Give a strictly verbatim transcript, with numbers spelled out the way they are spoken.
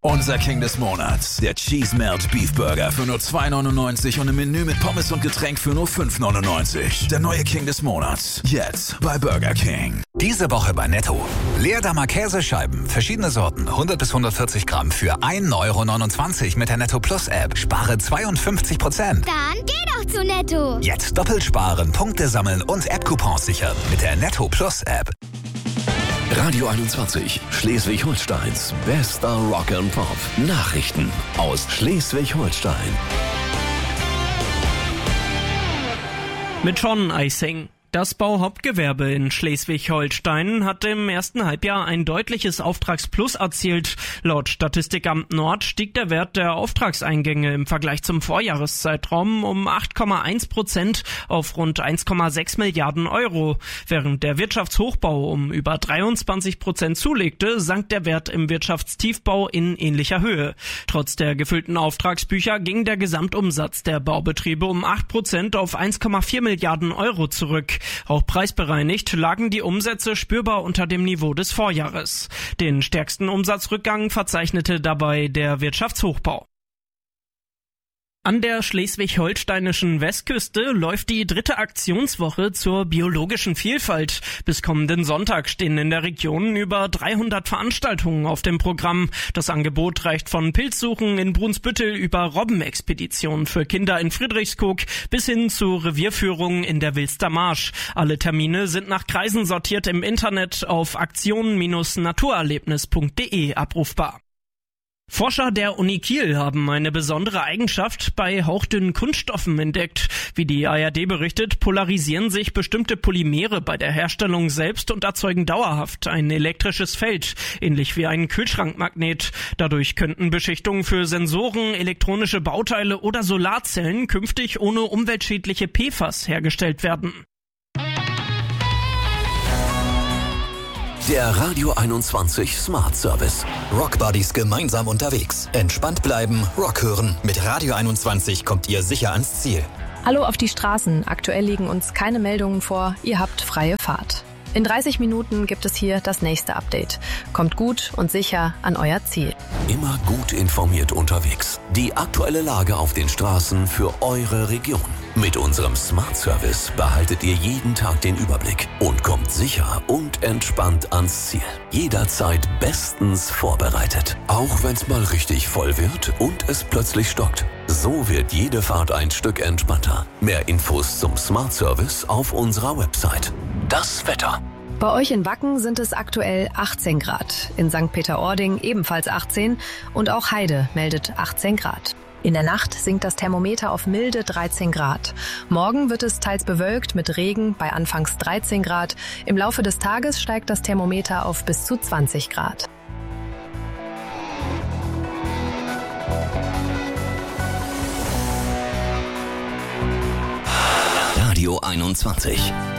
Unser King des Monats, der Cheese Melt Beef Burger für nur zwei neunundneunzig und im Menü mit Pommes und Getränk für nur fünf neunundneunzig. Der neue King des Monats, jetzt bei Burger King. Diese Woche bei Netto. Leerdammer Käsescheiben, verschiedene Sorten, hundert bis hundertvierzig Gramm für ein Euro neunundzwanzig mit der Netto Plus App. Spare zweiundfünfzig Prozent. Dann geh doch zu Netto. Jetzt doppelt sparen, Punkte sammeln und App-Coupons sichern mit der Netto Plus App. Radio einundzwanzig, Schleswig-Holsteins bester Rock and Pop. Nachrichten aus Schleswig-Holstein. Mit Sean Eising. Das Bauhauptgewerbe in Schleswig-Holstein hat im ersten Halbjahr ein deutliches Auftragsplus erzielt. Laut Statistikamt Nord stieg der Wert der Auftragseingänge im Vergleich zum Vorjahreszeitraum um acht Komma eins Prozent auf rund eins Komma sechs Milliarden Euro. Während der Wirtschaftshochbau um über dreiundzwanzig Prozent zulegte, sank der Wert im Wirtschaftstiefbau in ähnlicher Höhe. Trotz der gefüllten Auftragsbücher ging der Gesamtumsatz der Baubetriebe um acht Prozent auf eins Komma vier Milliarden Euro zurück. Auch preisbereinigt lagen die Umsätze spürbar unter dem Niveau des Vorjahres. Den stärksten Umsatzrückgang verzeichnete dabei der Wirtschaftshochbau. An der schleswig-holsteinischen Westküste läuft die dritte Aktionswoche zur biologischen Vielfalt. Bis kommenden Sonntag stehen in der Region über dreihundert Veranstaltungen auf dem Programm. Das Angebot reicht von Pilzsuchen in Brunsbüttel über Robbenexpeditionen für Kinder in Friedrichskoog bis hin zu Revierführungen in der Wilster Marsch. Alle Termine sind nach Kreisen sortiert im Internet auf aktion Bindestrich naturerlebnis punkt de abrufbar. Forscher der Uni Kiel haben eine besondere Eigenschaft bei hauchdünnen Kunststoffen entdeckt. Wie die A R D berichtet, polarisieren sich bestimmte Polymere bei der Herstellung selbst und erzeugen dauerhaft ein elektrisches Feld, ähnlich wie ein Kühlschrankmagnet. Dadurch könnten Beschichtungen für Sensoren, elektronische Bauteile oder Solarzellen künftig ohne umweltschädliche P F A S hergestellt werden. Der Radio einundzwanzig Smart Service. Rockbuddies gemeinsam unterwegs. Entspannt bleiben, Rock hören. Mit Radio einundzwanzig kommt ihr sicher ans Ziel. Hallo auf die Straßen. Aktuell liegen uns keine Meldungen vor. Ihr habt freie Fahrt. In dreißig Minuten gibt es hier das nächste Update. Kommt gut und sicher an euer Ziel. Immer gut informiert unterwegs. Die aktuelle Lage auf den Straßen für eure Region. Mit unserem Smart Service behaltet ihr jeden Tag den Überblick und kommt sicher und entspannt ans Ziel. Jederzeit bestens vorbereitet. Auch wenn's mal richtig voll wird und es plötzlich stockt. So wird jede Fahrt ein Stück entspannter. Mehr Infos zum Smart Service auf unserer Website. Das Wetter. Bei euch in Wacken sind es aktuell achtzehn Grad. In Sankt Peter-Ording ebenfalls achtzehn und auch Heide meldet achtzehn Grad. In der Nacht sinkt das Thermometer auf milde dreizehn Grad. Morgen wird es teils bewölkt mit Regen bei anfangs dreizehn Grad. Im Laufe des Tages steigt das Thermometer auf bis zu zwanzig Grad. Radio einundzwanzig.